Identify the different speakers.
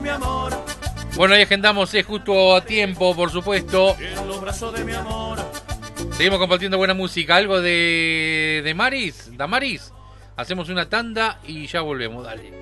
Speaker 1: mi amor.
Speaker 2: Bueno, ahí agendamos justo a tiempo, por supuesto.
Speaker 1: En los brazos de mi amor.
Speaker 2: Seguimos compartiendo buena música. ¿Algo de Maris? ¿Damaris? Hacemos una tanda y ya volvemos, dale.